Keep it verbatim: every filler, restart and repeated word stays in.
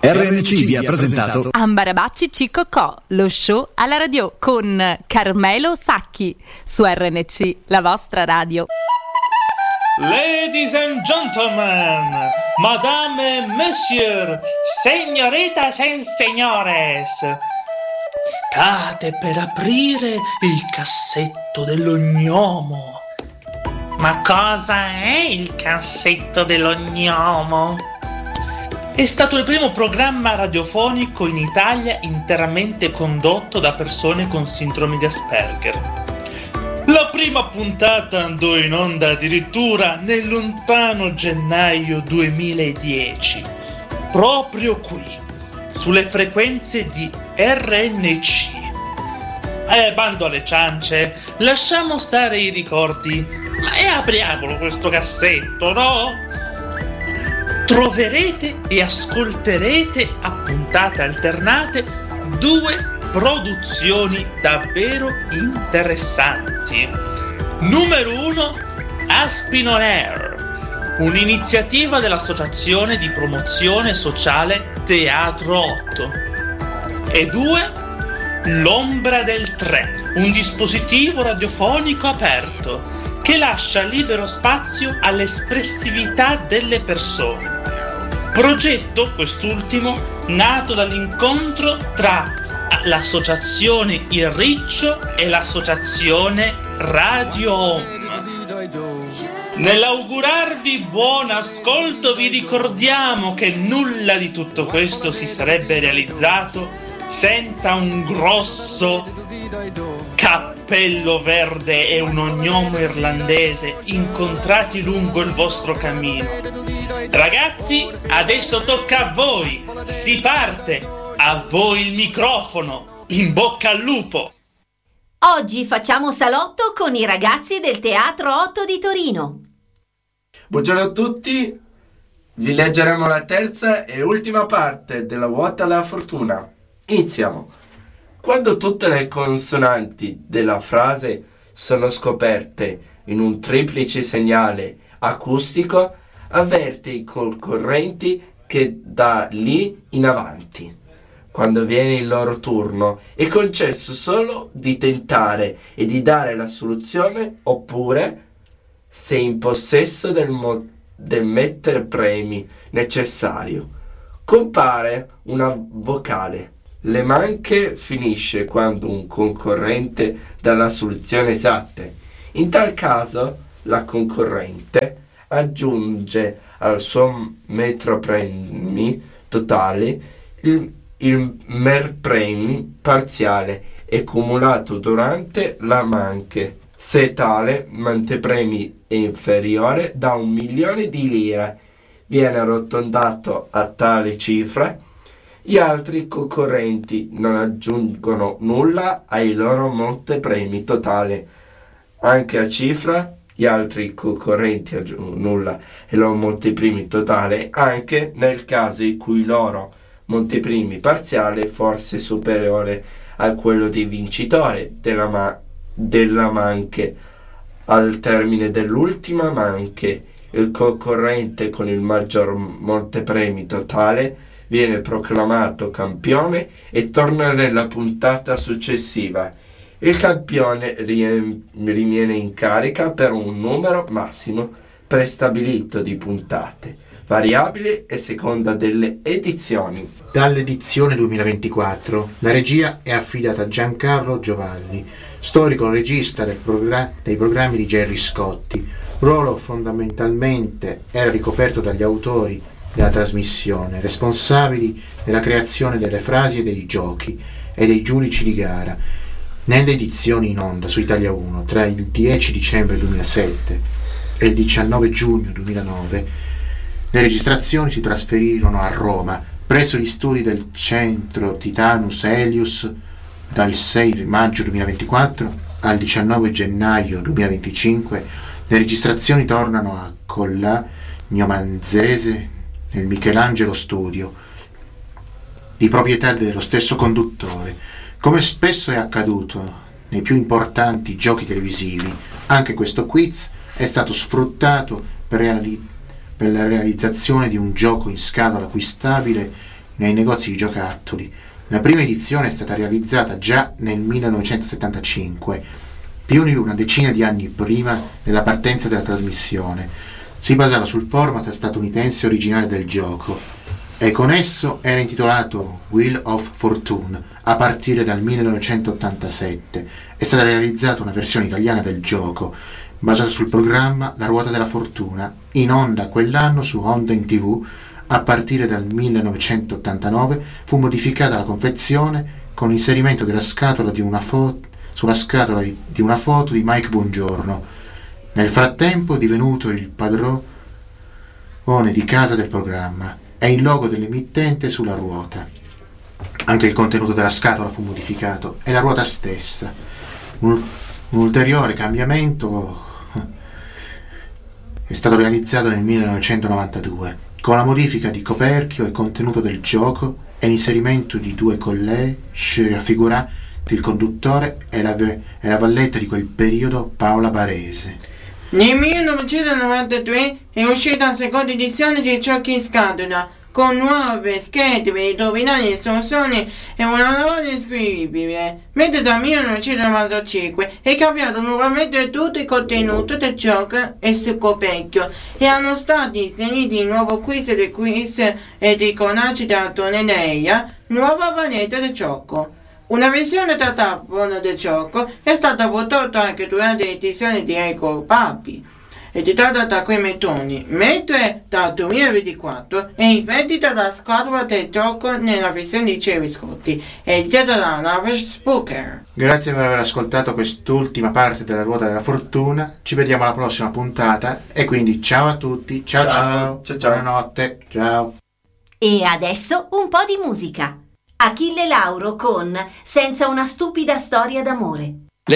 R N C vi ha presentato Ambarabacci Cicocò, lo show alla radio con Carmelo Sacchi su R N C, la vostra radio. Ladies and gentlemen, madame et monsieur, señoritas and señores, state per aprire il cassetto dell'ognomo. Ma cosa è il cassetto dell'ognomo? È stato il primo programma radiofonico in Italia interamente condotto da persone con sindrome di Asperger. La prima puntata andò in onda addirittura nel lontano gennaio duemiladieci, proprio qui, sulle frequenze di R N C. Eh, bando alle ciance, lasciamo stare i ricordi, ma e apriamolo questo cassetto, no? Troverete e ascolterete a puntate alternate due produzioni davvero interessanti. Numero uno, Aspin on Air, un'iniziativa dell'Associazione di Promozione Sociale Teatro otto. E due, L'Ombra del Tre, un dispositivo radiofonico aperto che lascia libero spazio all'espressività delle persone. Progetto, quest'ultimo, nato dall'incontro tra l'associazione Il Riccio e l'associazione Radio Home. Nell'augurarvi buon ascolto vi ricordiamo che nulla di tutto questo si sarebbe realizzato senza un grosso cappello verde e un ognomo irlandese incontrati lungo il vostro cammino. Ragazzi, adesso tocca a voi, si parte! A voi il microfono, in bocca al lupo! Oggi facciamo salotto con i ragazzi del Teatro otto di Torino. Buongiorno a tutti, vi leggeremo la terza e ultima parte della Vuota alla Fortuna. Iniziamo. Quando tutte le consonanti della frase sono scoperte in un triplice segnale acustico, avverte i concorrenti che da lì in avanti, quando viene il loro turno, è concesso solo di tentare e di dare la soluzione, oppure, se in possesso del, mo- del mettere premi necessario, compare una vocale. Le manche finisce quando un concorrente dà la soluzione esatta. In tal caso, la concorrente aggiunge al suo metro premi totale il il merpremi parziale è cumulato durante la manche. Se tale mantepremi è inferiore da un milione di lire, viene arrotondato a tale cifra. Gli altri concorrenti non aggiungono nulla ai loro montepremi totale. Anche a cifra, gli altri concorrenti aggiungono nulla ai loro montepremi totale, anche nel caso in cui loro monteprimi parziale forse superiore a quello del vincitore della, ma- della manche. Al termine dell'ultima manche, il concorrente con il maggior montepremi totale viene proclamato campione e torna nella puntata successiva. Il campione rie- rimane in carica per un numero massimo prestabilito di puntate, variabile e seconda delle edizioni. Dall'edizione duemilaventiquattro la regia è affidata a Giancarlo Giovanni, storico regista del progra- dei programmi di Gerry Scotti. Ruolo fondamentalmente era ricoperto dagli autori della trasmissione, responsabili della creazione delle frasi e dei giochi e dei giudici di gara. Nelle edizioni in onda su Italia uno tra il dieci dicembre duemilasette e il diciannove giugno duemilanove le registrazioni si trasferirono a Roma presso gli studi del centro Titanus Helius dal sei maggio duemilaventiquattro al diciannove gennaio duemilaventicinque. Le registrazioni tornano a Colla Gnomanzese nel Michelangelo Studio, di proprietà dello stesso conduttore. Come spesso è accaduto nei più importanti giochi televisivi, anche questo quiz è stato sfruttato per, reali- per la realizzazione di un gioco in scatola acquistabile nei negozi di giocattoli. La prima edizione è stata realizzata già nel millenovecentosettantacinque, più di una decina di anni prima della partenza della trasmissione. Si basava sul format statunitense originale del gioco e con esso era intitolato Wheel of Fortune a partire dal millenovecentottantasette. È stata realizzata una versione italiana del gioco basata sul programma La Ruota della Fortuna, in onda quell'anno su Onda in tivù. A partire dal millenovecentottantanove fu modificata la confezione con l'inserimento della scatola di una foto sulla scatola di, di una foto di Mike Buongiorno. Nel frattempo è divenuto il padrone di casa del programma e il logo dell'emittente sulla ruota. Anche il contenuto della scatola fu modificato e la ruota stessa. Un, un ulteriore cambiamento è stato realizzato nel millenovecentonovantadue con la modifica di coperchio e contenuto del gioco e l'inserimento di due college raffigurati il conduttore e la, e la valletta di quel periodo, Paola Barese. Nel millenovecentonovantadue è uscita la seconda edizione di Giochi in Scatola, con nuove schede per indovinare le soluzioni e una nuova descrivibile, mentre dal millenovecentonovantacinque è cambiato nuovamente tutto il contenuto del gioco e il coperchio e hanno stati inseriti il nuovo quiz del quiz e di conaci da Tonelleia, nuova valletta del gioco. Una versione da tavola del gioco è stata prodotta anche durante l'edizione di Ecco Papi, editata da Crementoni, mentre dal duemilaventiquattro è in vendita la scatola del gioco nella versione di Jerry Scotti, editata da Nave Spooker. Grazie per aver ascoltato quest'ultima parte della Ruota della Fortuna. Ci vediamo alla prossima puntata e quindi ciao a tutti, ciao ciao, ciao, ciao, ciao. Buonanotte, ciao. E adesso un po' di musica. Achille Lauro con Senza una stupida storia d'amore.